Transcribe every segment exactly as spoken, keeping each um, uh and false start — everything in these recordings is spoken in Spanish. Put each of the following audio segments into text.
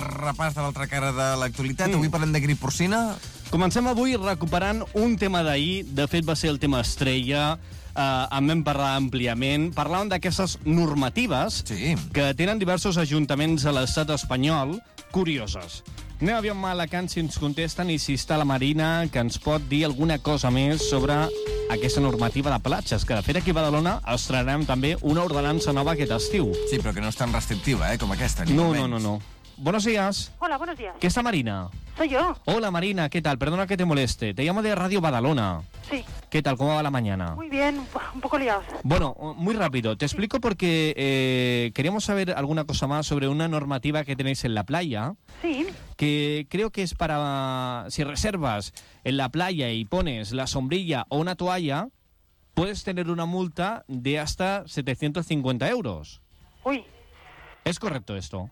repàs de l'altra cara de l'actualitat. Mm. Avui parlem de grip porcina. Comencem avui recuperant un tema d'ahir. De fet, va ser el tema estrella. Uh, en vam parlar àmpliament. Parlàvem d'aquestes normatives Sí. que tenen diversos ajuntaments a l'estat espanyol curioses. Anem a veure amb Alacant si ens contesten i si està la Marina, que ens pot dir alguna cosa més sobre aquesta normativa de platges, que de fet aquí a Badalona estrenarem també una ordenança nova aquest estiu. Sí, però que no és tan restrictiva, eh, com aquesta. Ni No, molt no, no, menys. no. Buenos días. Hola, buenos días. ¿Qué está Marina? Soy yo. Hola Marina, ¿qué tal? Perdona que te moleste. Te llamo de Radio Badalona. Sí. ¿Qué tal? ¿Cómo va la mañana? Muy bien, un poco liados. Bueno, muy rápido. Te explico porque eh, queríamos saber alguna cosa más sobre una normativa que tenéis en la playa, Sí. que creo que es para... Si reservas en la playa y pones la sombrilla o una toalla, puedes tener una multa de hasta setecientos cincuenta euros. Uy, ¿Es correcto esto?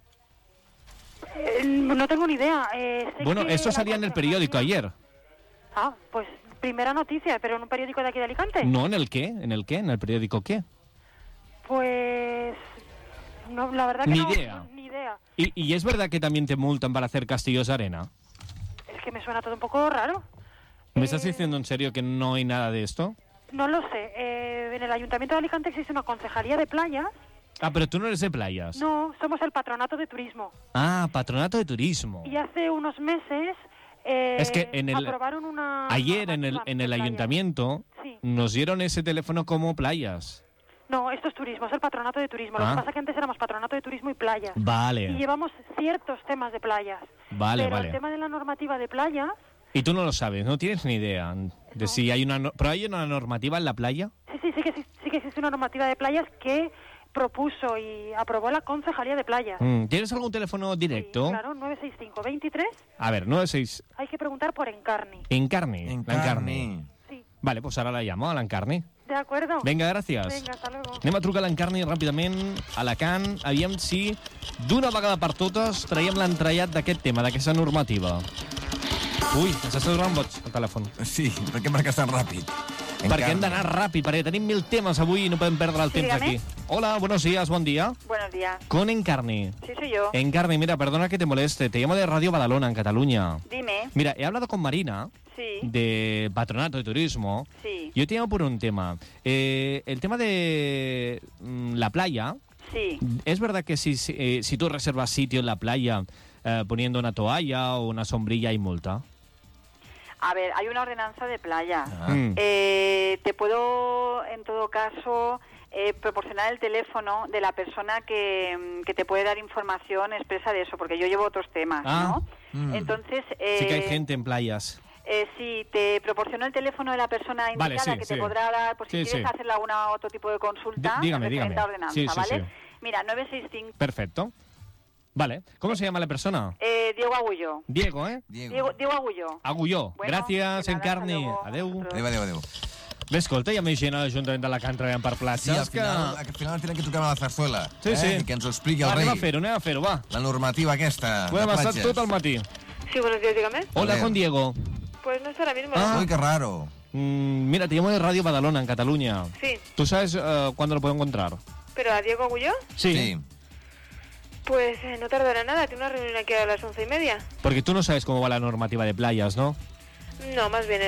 eh, no tengo ni idea. Eh, sé Bueno, que esto la salía en el periódico ayer. Ah, pues primera noticia, pero en un periódico de aquí de Alicante. ¿No? ¿En el qué? ¿En el qué? ¿En el periódico qué? Pues... No, la verdad que Ni no, idea. Ni idea. ¿Y, ¿Y es verdad que también te multan para hacer castillos de arena? Es que me suena todo un poco raro. ¿Me Eh, estás diciendo en serio que no hay nada de esto? No lo sé. Eh, en el Ayuntamiento de Alicante existe una concejalía de playas. Ah, pero tú no eres de playas. No, somos el patronato de turismo. Ah, patronato de turismo. Y hace unos meses... Eh, Es que en el- aprobaron una... Ayer en el, normativa en el de playas. ayuntamiento Sí. nos dieron ese teléfono como playas. No, esto es turismo, es el patronato de turismo. Lo Ah. que pasa es que antes éramos patronato de turismo y playas. Y Vale, llevamos ciertos temas de playas. vale, Pero vale. el tema de la normativa de playas... Y tú no lo sabes, no tienes ni idea de No. si hay una... no- ¿Pero hay una normativa en la playa? Sí, sí, sí que, sí, sí que existe una normativa de playas que propuso y aprobó la Concejalía de Playas. Mm, ¿Tienes algún teléfono directo? Sí, claro, nueve seis cinco veintitrés. A ver, nueve seis... Hay que preguntar por Encarni. Encarni. En la Encarni. carne. Sí, Vale, pues ahora la llamo a l'Encarni. de acuerdo. Vinga, gràcies. Venga, hasta luego. Anem a trucar a l'Encarni ràpidament, a Alacant, aviam si d'una vegada per totes traiem l'entrellat d'aquest tema, d'aquesta normativa. Ui, ens està donant boig el telèfon. Sí, per què marques tan ràpid? En Perquè hem carne. d'anar ràpid, perquè tenim mil temes avui i no podem perdre el Sí, temps dígame. aquí. Hola, buenos días, buen día. Buenos días. Con Encarni. Sí, soy yo. Encarni, mira, perdona que te moleste, te llamo de Radio Badalona, en Cataluña. Dime. Mira, he hablado con Marina, Sí. de Patronato de Turismo. Sí. Yo te llamo por un tema. Eh, el tema de mm, la playa. Sí. ¿Es verdad que si, si, eh, si tú reservas sitio en la playa eh, poniendo una toalla o una sombrilla hay multa? A ver, hay una ordenanza de playa. Ah. Mm. Eh, te puedo, en todo caso, eh, proporcionar el teléfono de la persona que, mm, que te puede dar información expresa de eso, porque yo llevo otros temas, Ah. ¿no? Mm. Entonces, eh, Sí que hay gente en playas. eh, sí, te proporciono el teléfono de la persona Vale, indicada sí, que sí. te podrá dar, por si Sí, quieres sí. hacerle alguna otro tipo de consulta, Dí- dígame, referente dígame. a ordenanza, Sí, sí, ¿vale? sí. Mira, nueve seis cinco, Perfecto. Vale. ¿Cómo se llama la persona? eh, Diego Agullo. Diego, ¿eh? Diego. Diego, Diego Agullo. Agulló. Bueno, Gràcies, de nada, Encarni. hasta luego. Adeu. Adéu, adéu, adéu. Bé, escolta, hi ha més gent a l'Ajuntament d'Alacant treballant per Sí, platges al final, al final tenen que tocar a la zarzuela. Sí, eh? sí. I que ens ho expliqui el Va, rei. anem a fer-ho, anem a fer-ho, va. La normativa aquesta Ho de hem estat platges. tot el matí. Sí, buenos días, dígame. Hola, Joder. con Diego. Pues no está ahora mismo. Ah. Uy, qué raro. Mm, mira, te llamo de Radio Badalona, en Cataluña. Sí, ¿Tú sabes eh, cuándo lo puedo encontrar? pero a Diego Agulló, Sí. pues eh, no tardará nada. Tiene una reunión aquí a las once y media. Porque tú no sabes cómo va la normativa de playas, ¿no? No, más bien